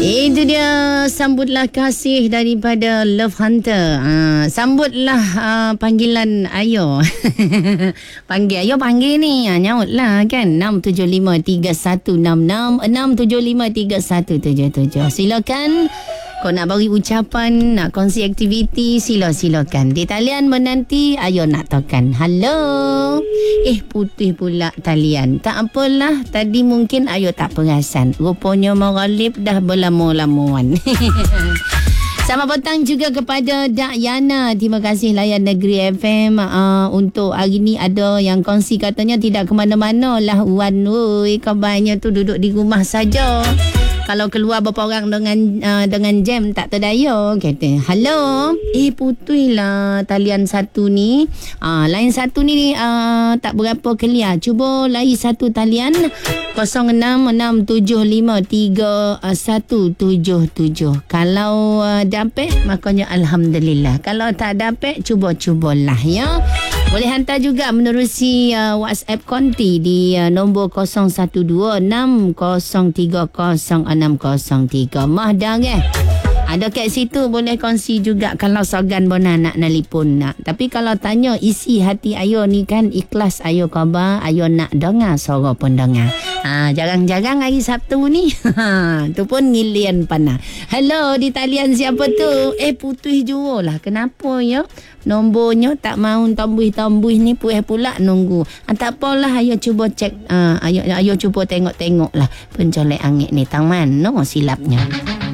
Itu dia, sambutlah kasih daripada Love Hunter. Sambutlah panggilan Ayo. Panggil Ayo, panggil ni. Nyautlah kan. 6753166 6753177. Silakan. Kau nak bagi ucapan, nak kongsi aktiviti, silakan. Di talian menanti, Ayo nak tokan. Halo. Putih pula talian. Tak apalah, tadi mungkin Ayo tak perasan. Rupanya Maghrib dah berlama-lamuan. Selamat petang juga kepada Dak Yana. Terima kasih layan Negeri FM. Untuk hari ni ada yang kongsi katanya tidak ke mana-mana lah Wan. Kabarnya tu duduk di rumah saja. Kalau keluar berapa orang dengan jam tak terdaya, kata. Halo. Putih lah talian satu ni. Lain satu ni tak berapa clear. Cuba lain satu talian 0667531177. Kalau dapat makanya alhamdulillah. Kalau tak dapat cubalah ya. Boleh hantar juga menerusi WhatsApp konti di nombor 0126030603. Mahdah ada kat situ, boleh kongsi juga kalau sogan bona nak nelipon nak. Tapi kalau tanya isi hati Ayo ni kan ikhlas Ayo khabar, Ayo nak dengar suara pendengar. Jarang-jarang hari Sabtu ni. Tu pun ngilian panah. Hello, di talian siapa tu? Putih jualah. Kenapa ya? Nombornya tak mau tambuh-tambuh ni pula nunggu. Tak apalah, Ayo cuba cek. Ayo cuba tengok-tengok lah pencolek angin ni. Tang mana silapnya?